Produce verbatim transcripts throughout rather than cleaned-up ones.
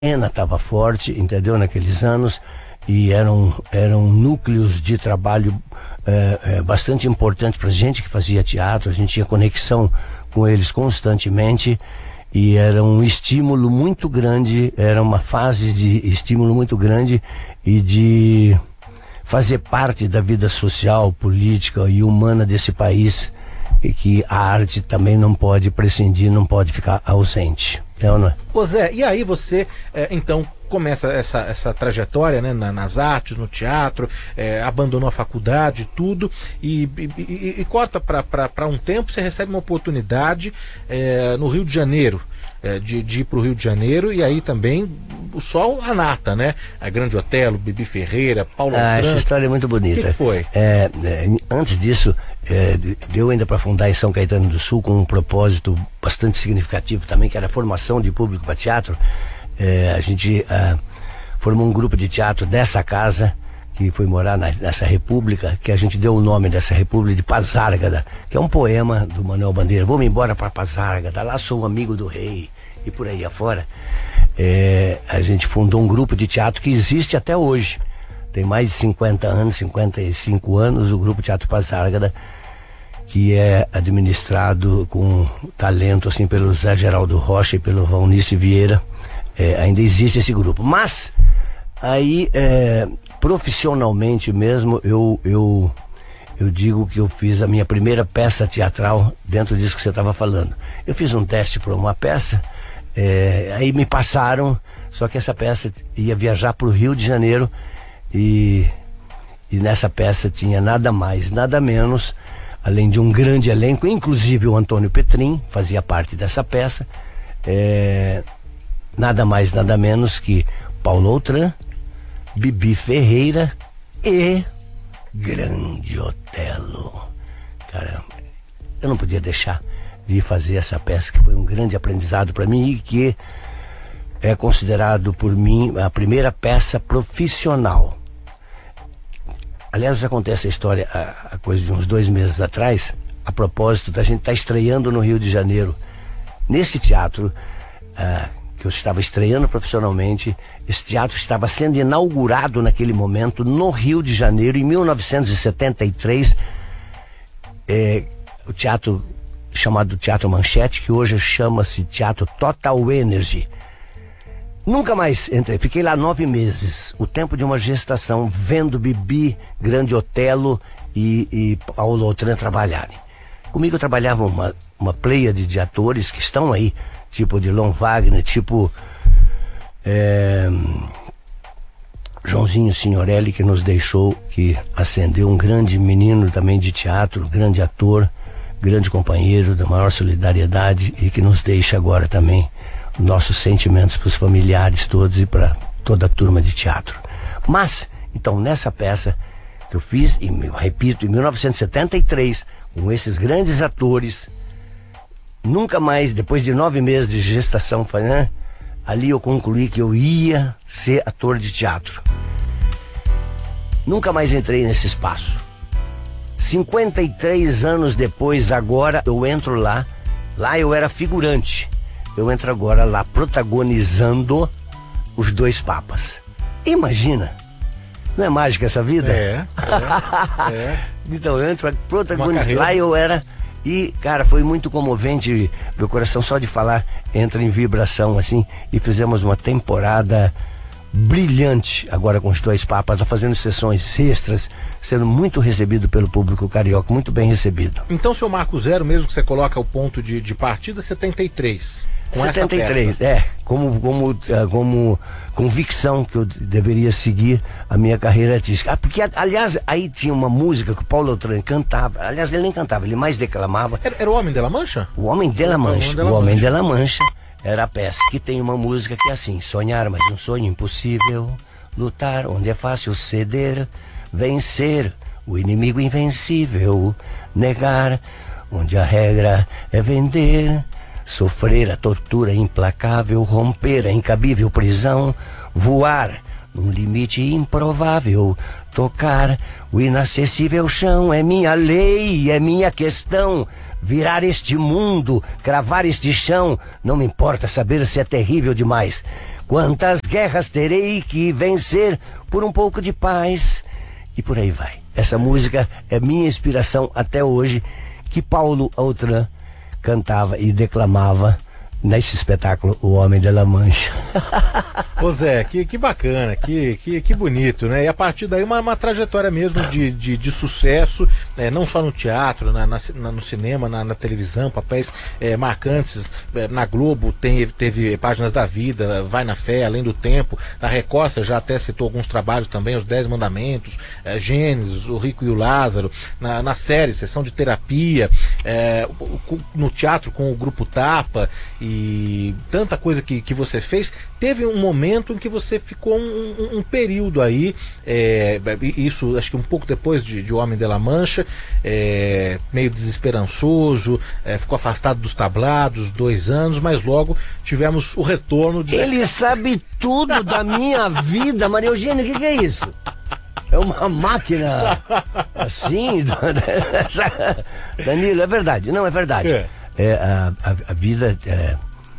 cena estava forte, entendeu, naqueles anos, e eram, eram núcleos de trabalho é, é, bastante importantes para gente que fazia teatro. A gente tinha conexão com eles constantemente e era um estímulo muito grande, era uma fase de estímulo muito grande e de fazer parte da vida social, política e humana desse país, e que a arte também não pode prescindir, não pode ficar ausente. É ou não é? Ô Zé, e aí você, é, então, começa essa, essa trajetória, né, na, nas artes, no teatro, é, abandonou a faculdade, tudo, e, e, e, e corta para um tempo, você recebe uma oportunidade é, no Rio de Janeiro, é, de, de ir para o Rio de Janeiro, e aí também o sol a nata, né? A Grande Otelo, Bibi Ferreira, Paulo Ah, Otran. essa história é muito bonita. O que, que foi? É, é, antes disso, é, deu ainda para fundar em São Caetano do Sul com um propósito bastante significativo também, que era a formação de público para teatro. É, a gente ah, formou um grupo de teatro dessa casa, que foi morar na, nessa república, que a gente deu o nome dessa república de Pazárgada, que é um poema do Manuel Bandeira. Vou-me embora para Pazárgada, lá sou um amigo do rei, e por aí afora. É, a gente fundou um grupo de teatro que existe até hoje. Tem mais de cinquenta anos, cinquenta e cinco anos, o Grupo Teatro Pazárgada, que é administrado com talento assim pelo Zé Geraldo Rocha e pelo Valnice Vieira. É, ainda existe esse grupo. Mas aí, é, profissionalmente mesmo, eu, eu, eu digo que eu fiz a minha primeira peça teatral dentro disso que você estava falando. Eu fiz um teste para uma peça, é, aí me passaram, só que essa peça ia viajar para o Rio de Janeiro e, e nessa peça tinha nada mais, nada menos, além de um grande elenco, inclusive o Antônio Petrin fazia parte dessa peça, é, nada mais, nada menos que Paulo Outran, Bibi Ferreira e Grande Otelo. Caramba, eu não podia deixar de fazer essa peça, que foi um grande aprendizado para mim e que é considerado por mim a primeira peça profissional. Aliás, já contei essa história há, há coisa de uns dois meses atrás, a propósito da gente estar tá estreando no Rio de Janeiro, nesse teatro, ah, que eu estava estreando profissionalmente. Esse teatro estava sendo inaugurado naquele momento no Rio de Janeiro, em mil novecentos e setenta e três, é, o teatro chamado Teatro Manchete, que hoje chama-se Teatro Total Energy. Nunca mais entrei, fiquei lá nove meses, o tempo de uma gestação, vendo Bibi, Grande Otelo e, e Paulo Outran trabalharem. Comigo trabalhava uma, uma pleiade de atores que estão aí, tipo Odilon Wagner, tipo é, Joãozinho Signorelli, que nos deixou, que acendeu, um grande menino também de teatro, grande ator, grande companheiro, da maior solidariedade, e que nos deixa agora também nossos sentimentos para os familiares todos e para toda a turma de teatro. Mas, então, nessa peça que eu fiz, e eu repito, em mil novecentos e setenta e três, com esses grandes atores, nunca mais, depois de nove meses de gestação, né, ali eu concluí que eu ia ser ator de teatro. Nunca mais entrei nesse espaço. cinquenta e três anos depois, agora eu entro lá. Lá eu era figurante. Eu entro agora lá protagonizando os dois papas. Imagina! Não é mágica essa vida? É, é, é. Então eu entro protagonizando. Lá eu era... E, cara, foi muito comovente. Meu coração só de falar entra em vibração, assim. E fizemos uma temporada brilhante agora com os dois papas, fazendo sessões extras, sendo muito recebido pelo público carioca, muito bem recebido. Então, seu marco zero, mesmo que você coloca o ponto de, de partida, setenta e três. Com setenta e três, essa peça. é, como, como, como convicção que eu deveria seguir a minha carreira artística. Ah, porque, aliás, aí tinha uma música que o Paulo Outran cantava. Aliás, ele nem cantava, ele mais declamava. Era, era o Homem de la Mancha? O Homem de la Mancha. O Homem de la Mancha era a peça que tem uma música que é assim: sonhar, mas um sonho impossível, lutar onde é fácil ceder, vencer o inimigo invencível, negar onde a regra é vender, sofrer a tortura implacável, romper a incabível prisão, voar num limite improvável, tocar o inacessível chão. É minha lei, é minha questão, virar este mundo, cravar este chão. Não me importa saber se é terrível demais. Quantas guerras terei que vencer por um pouco de paz? E por aí vai. Essa música é minha inspiração até hoje, que Paulo Autran cantava e declamava nesse espetáculo O Homem de La Mancha. Ô Zé, que, que bacana, que, que, que bonito, né? E a partir daí uma, uma trajetória mesmo de, de, de sucesso, é, não só no teatro, na, na, no cinema, na, na televisão, papéis é, marcantes. É, na Globo tem, teve Páginas da Vida, Vai na Fé, Além do Tempo. Na Record você já até citou alguns trabalhos também, Os Dez Mandamentos, é, Gênesis, O Rico e o Lázaro. Na, na série, Sessão de Terapia, é, no teatro com o Grupo Tapa e tanta coisa que, que você fez. Teve um momento em que você ficou um, um, um período aí, é, isso acho que um pouco depois de, de O Homem de La Mancha, é, meio desesperançoso, é, ficou afastado dos tablados, dois anos, mas logo tivemos o retorno de... Ele sabe tudo da minha vida, Maria Eugênia, o que, que é isso? É uma máquina assim, Danilo, é verdade, não, é verdade. É. É, a, a, a vida... É...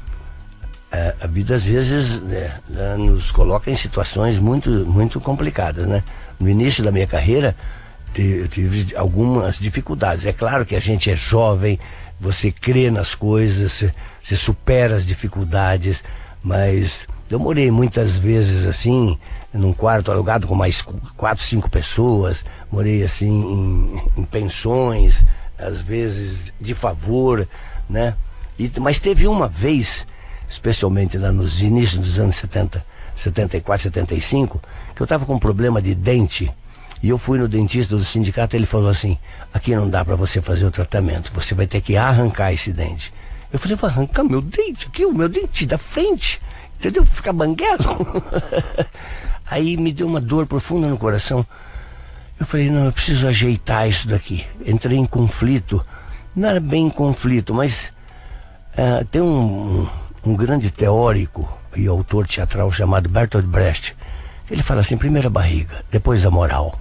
a vida às vezes né, nos coloca em situações muito, muito complicadas, né? No início da minha carreira eu tive algumas dificuldades. É claro que a gente é jovem, você crê nas coisas, você, você supera as dificuldades, mas eu morei muitas vezes assim num quarto alugado com mais quatro, cinco pessoas, morei assim em, em pensões, às vezes de favor, né? E, mas teve uma vez, especialmente lá nos inícios dos anos setenta, setenta e quatro, setenta e cinco, que eu estava com um problema de dente, e eu fui no dentista do sindicato e ele falou assim: aqui não dá para você fazer o tratamento, você vai ter que arrancar esse dente. Eu falei: vou arrancar meu dente aqui, o meu dente da frente, entendeu? Ficar banguelo. Aí me deu uma dor profunda no coração. Eu falei: não, eu preciso ajeitar isso daqui. Entrei em conflito, não era bem conflito, mas uh, tem um... um grande teórico e autor teatral chamado Bertolt Brecht. Ele fala assim: primeiro a barriga, depois a moral.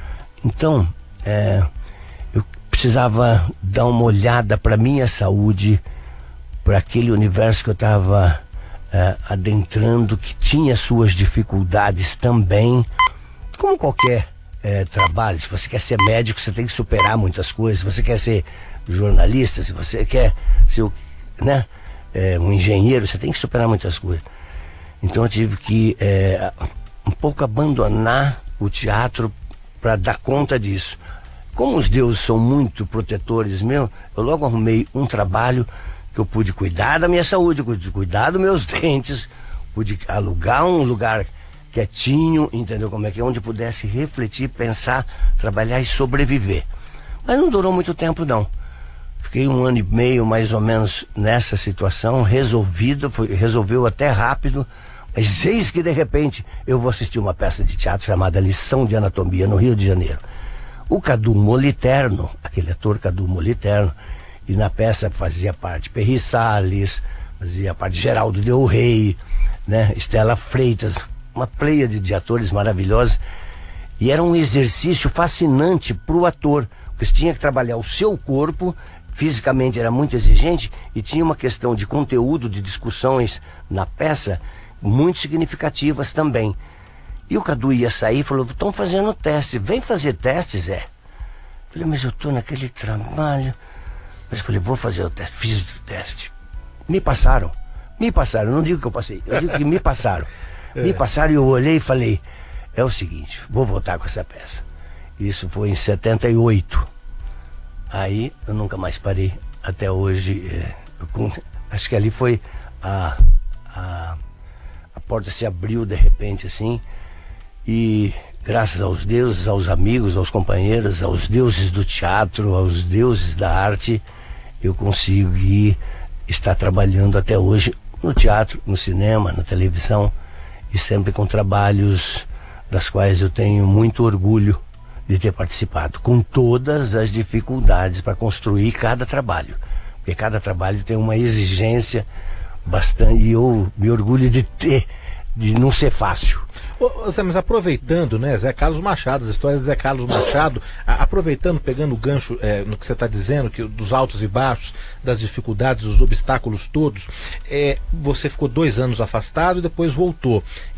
Então, é, eu precisava dar uma olhada para minha saúde, para aquele universo que eu estava é, adentrando, que tinha suas dificuldades também, como qualquer é, trabalho. Se você quer ser médico, você tem que superar muitas coisas. Se você quer ser jornalista, se você quer ser, né, É, um engenheiro, você tem que superar muitas coisas. Então eu tive que é, um pouco abandonar o teatro para dar conta disso. Como os deuses são muito protetores meus, eu logo arrumei um trabalho que eu pude cuidar da minha saúde, pude cuidar dos meus dentes, pude alugar um lugar quietinho, entendeu como é que é, onde pudesse refletir, pensar, trabalhar e sobreviver. Mas não durou muito tempo não. Fiquei um ano e meio mais ou menos nessa situação, resolvido, foi, resolveu até rápido, mas eis que de repente eu vou assistir uma peça de teatro chamada Lição de Anatomia no Rio de Janeiro. O Cadu Moliterno, aquele ator Cadu Moliterno, e na peça fazia parte Perry Salles, fazia parte Geraldo Del Rey, né, Estela Freitas, uma pleiade de atores maravilhosos, e era um exercício fascinante para o ator, porque você tinha que trabalhar o seu corpo. Fisicamente era muito exigente e tinha uma questão de conteúdo, de discussões na peça muito significativas também. E o Cadu ia sair e falou: estão fazendo teste, vem fazer teste, Zé. Falei: mas eu estou naquele trabalho. Mas eu falei: vou fazer o teste. Fiz o teste. Me passaram, me passaram, não digo que eu passei, eu digo que me passaram. É. Me passaram e eu olhei e falei: é o seguinte, vou voltar com essa peça. Isso foi em setenta e oito. Aí eu nunca mais parei até hoje. É, eu, acho que ali foi a, a, a porta se abriu de repente assim, e graças aos deuses, aos amigos, aos companheiros, aos deuses do teatro, aos deuses da arte, eu consegui estar trabalhando até hoje no teatro, no cinema, na televisão, e sempre com trabalhos das quais eu tenho muito orgulho de ter participado, com todas as dificuldades para construir cada trabalho, porque cada trabalho tem uma exigência bastante, e eu me orgulho de ter, de não ser fácil. Ô, Zé, mas aproveitando, né, Zé Carlos Machado, as histórias de Zé Carlos Machado, a, aproveitando, pegando o gancho é, no que você está dizendo, que dos altos e baixos, das dificuldades, dos obstáculos todos, é, você ficou dois anos afastado e depois voltou.